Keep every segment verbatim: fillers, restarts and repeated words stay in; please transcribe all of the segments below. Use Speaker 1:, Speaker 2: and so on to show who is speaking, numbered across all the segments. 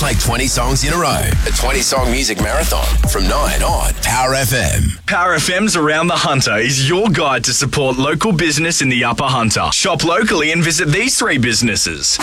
Speaker 1: play twenty songs in a row. A twenty-song music marathon from nine on Power F M.
Speaker 2: Power F M's Around the Hunter is your guide to support local business in the Upper Hunter. Shop locally and visit these three businesses.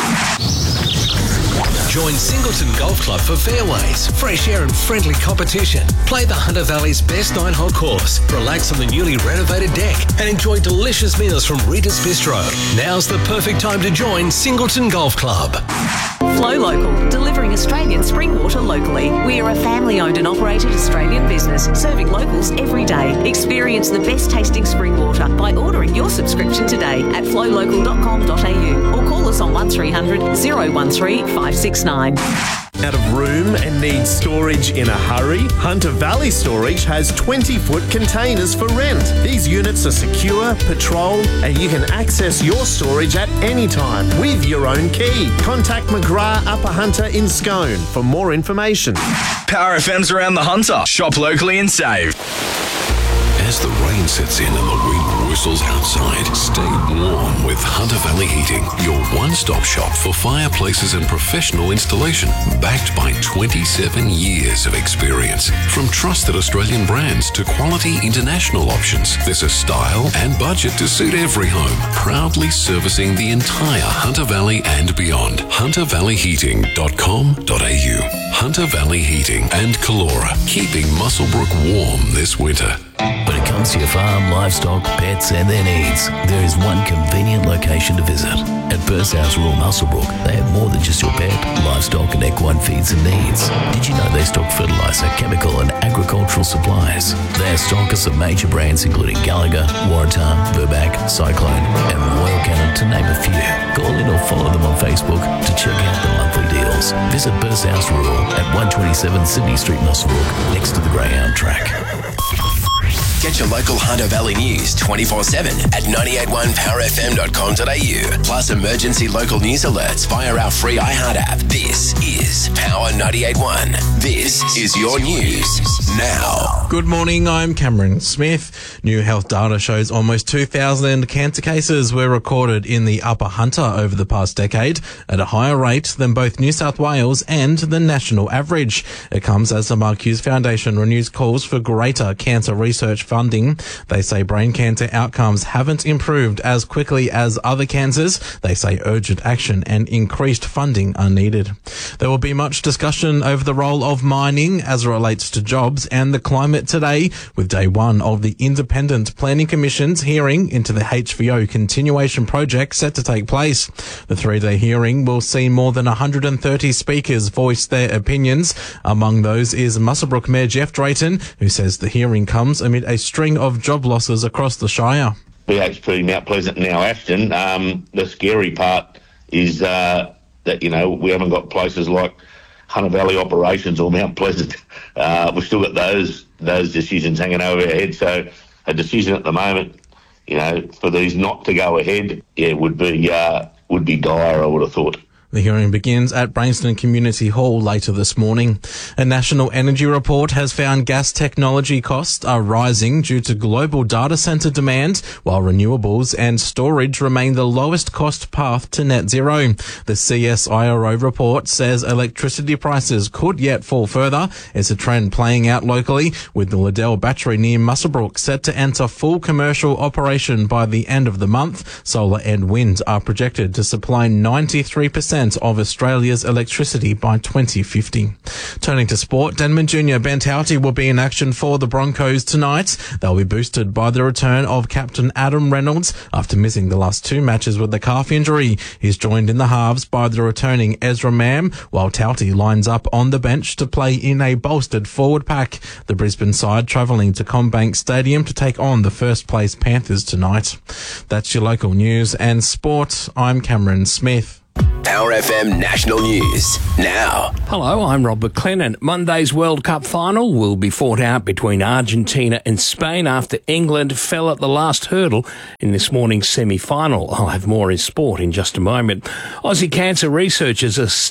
Speaker 3: Join Singleton Golf Club for fairways, fresh air and friendly competition. Play the Hunter Valley's best nine-hole course, relax on the newly renovated deck and enjoy delicious meals from Rita's Bistro. Now's the perfect time to join Singleton Golf Club.
Speaker 4: Flow Local, delivering Australian spring water locally. We are a family-owned and operated Australian business serving locals every day. Experience the best tasting spring water by ordering your subscription today at flow local dot com dot a u or call us on one three hundred, oh one three, five six nine.
Speaker 5: Out of room and needs storage in a hurry? Hunter Valley Storage has twenty-foot containers for rent. These units are secure, patrolled, and you can access your storage at any time with your own key. Contact McGrath Upper Hunter in Scone for more information.
Speaker 2: Power F M's Around the Hunter. Shop locally and save.
Speaker 3: As the rain sets in and the wind whistles outside, stay warm with Hunter Valley Heating, your one-stop shop for fireplaces and professional installation, backed by twenty-seven years of experience. From trusted Australian brands to quality international options, there's a style and budget to suit every home. Proudly servicing the entire Hunter Valley and beyond. hunter valley heating dot com dot a u. Hunter Valley Heating and Calora, keeping Muswellbrook warm this winter.
Speaker 6: When it comes to your farm, livestock, pets and their needs, there is one convenient location to visit. At Burst House Rural Muswellbrook, they have more than just your pet, livestock and equine feeds and needs. Did you know they stock fertiliser, chemical and agricultural supplies? They are stockists of major brands including Gallagher, Waratah, Burback, Cyclone and Royal Canin to name a few. Call in or follow them on Facebook to check out the monthly deals. Visit Burst House Rural at one twenty-seven Sydney Street, Muswellbrook, next to the Greyhound track.
Speaker 1: Get your local Hunter Valley news twenty-four seven at nine eight one power f m dot com dot a u. Plus emergency local news alerts via our free iHeart app. This is Power ninety-eight point one. This is your news now.
Speaker 7: Good morning, I'm Cameron Smith. New health data shows almost two thousand cancer cases were recorded in the Upper Hunter over the past decade, at a higher rate than both New South Wales and the national average. It comes as the Mark Hughes Foundation renews calls for greater cancer research funding. They say brain cancer outcomes haven't improved as quickly as other cancers. They say urgent action and increased funding are needed. There will be much discussion over the role of mining as it relates to jobs and the climate today, with day one of the Independent Planning Commission's hearing into the H V O continuation project set to take place. The three-day hearing will see more than one hundred thirty speakers voice their opinions. Among those is Muswellbrook Mayor Jeff Drayton, who says the hearing comes amid a string of job losses across the Shire.
Speaker 8: B H P, Mount Pleasant, now Ashton. Um, the scary part is uh, that, you know, we haven't got places like Hunter Valley Operations or Mount Pleasant. Uh, we've still got those those decisions hanging over our heads. So a decision at the moment, you know, for these not to go ahead, yeah, would be uh, would be dire, I would have thought.
Speaker 7: The hearing begins at Brainston Community Hall later this morning. A national energy report has found gas technology costs are rising due to global data centre demand, while renewables and storage remain the lowest cost path to net zero. The C S I R O report says electricity prices could yet fall further. It's a trend playing out locally, with the Liddell battery near Muswellbrook set to enter full commercial operation by the end of the month. Solar and wind are projected to supply ninety-three percent of Australia's electricity by twenty fifty. Turning to sport, Denman Junior Ben Tauti will be in action for the Broncos tonight. They'll be boosted by the return of captain Adam Reynolds after missing the last two matches with a calf injury. He's joined in the halves by the returning Ezra Mam, while Tauti lines up on the bench to play in a bolstered forward pack. The Brisbane side travelling to CommBank Stadium to take on the first place Panthers tonight. That's your local news and sport. I'm Cameron Smith.
Speaker 1: Power F M National News now.
Speaker 9: Hello, I'm Rob McLennan. Monday's World Cup final will be fought out between Argentina and Spain after England fell at the last hurdle in this morning's semi-final. I'll have more in sport in just a moment. Aussie cancer researchers are steps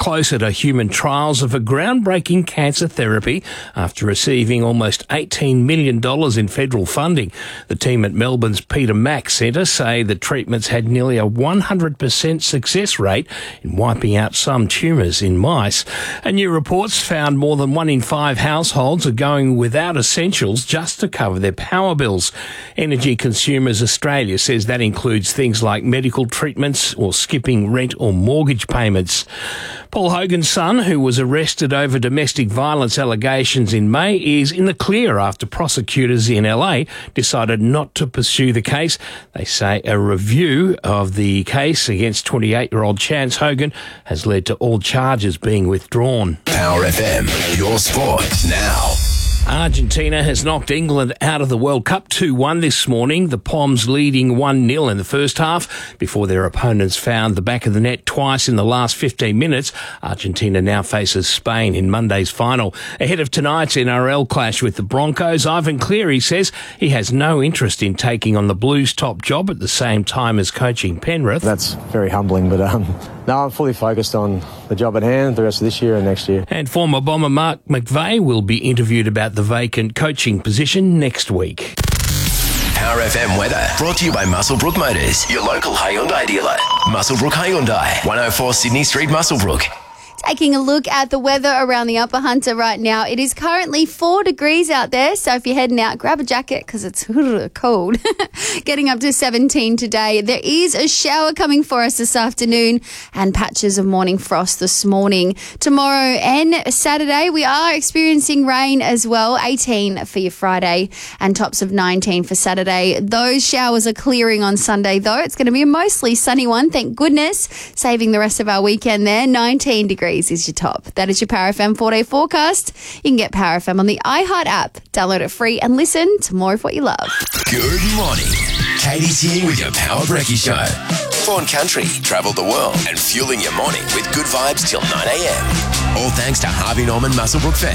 Speaker 9: closer to human trials of a groundbreaking cancer therapy after receiving almost eighteen million dollars in federal funding. The team at Melbourne's Peter Mac Centre say the treatments had nearly a one hundred percent success rate in wiping out some tumours in mice. And new reports found more than one in five households are going without essentials just to cover their power bills. Energy Consumers Australia says that includes things like medical treatments or skipping rent or mortgage payments. Paul Hogan's son, who was arrested over domestic violence allegations in May, is in the clear after prosecutors in L A decided not to pursue the case. They say a review of the case against twenty-eight-year-old Chance Hogan has led to all charges being withdrawn.
Speaker 1: Power F M, your sport now.
Speaker 9: Argentina has knocked England out of the World Cup two one this morning, the Poms leading one nil in the first half before their opponents found the back of the net twice in the last fifteen minutes. Argentina now faces Spain in Monday's final. Ahead of tonight's N R L clash with the Broncos, Ivan Cleary says he has no interest in taking on the Blues' top job at the same time as coaching Penrith.
Speaker 10: That's very humbling, but um, no, I'm fully focused on the job at hand the rest of this year and next year.
Speaker 9: And former Bomber Mark McVeigh will be interviewed about the vacant coaching position next week.
Speaker 1: Power F M weather brought to you by Musselbrook Motors, your local Hyundai dealer. Musselbrook Hyundai, one oh four Sydney Street, Musselbrook.
Speaker 11: Taking a look at the weather around the Upper Hunter right now. It is currently four degrees out there, so if you're heading out, grab a jacket because it's cold. Getting up to seventeen today. There is a shower coming for us this afternoon and patches of morning frost this morning. Tomorrow and Saturday, we are experiencing rain as well. eighteen for your Friday and tops of nineteen for Saturday. Those showers are clearing on Sunday, though. It's going to be a mostly sunny one, thank goodness. Saving the rest of our weekend there. nineteen degrees is your top. That is your Power F M four-day forecast. You can get Power F M on the iHeart app. Download it free and listen to more of what you love.
Speaker 1: Good morning. Katie's here with your Power Brekkie Show. Born country, travel the world, and fueling your morning with good vibes till nine a.m. All thanks to Harvey Norman Musselbrook Fair.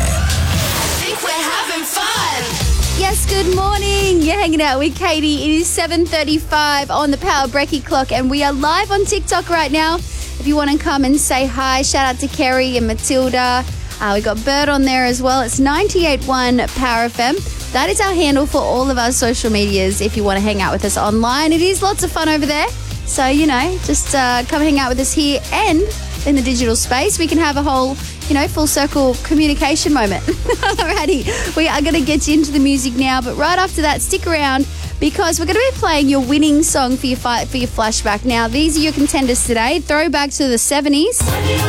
Speaker 11: I think we're having fun. Yes, good morning. You're hanging out with Katie. It is seven thirty-five on the Power Brekkie clock, and we are live on TikTok right now. If you want to come and say hi, shout out to Kerry and Matilda. Uh, we got Bird on there as well. It's ninety-eight point one Power F M. That is our handle for all of our social medias if you want to hang out with us online. It is lots of fun over there. So, you know, just uh, come hang out with us here and in the digital space. We can have a whole, you know, full circle communication moment. Alrighty, we are going to get you into the music now. But right after that, stick around, because we're going to be playing your winning song for your, fi- for your flashback. Now, these are your contenders today. Throwback to the seventies.